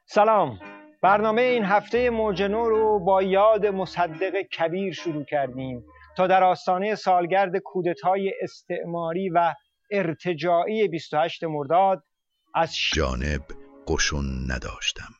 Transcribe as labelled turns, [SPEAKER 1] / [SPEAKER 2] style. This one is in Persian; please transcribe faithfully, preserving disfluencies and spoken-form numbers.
[SPEAKER 1] سلام. برنامه این هفته موج نو رو با یاد مصدق کبیر شروع کردیم تا در آستانه سالگرد کودتای استعماری و ارتجاعی بیست و هشتم مرداد از
[SPEAKER 2] جانب قشون نداشتم.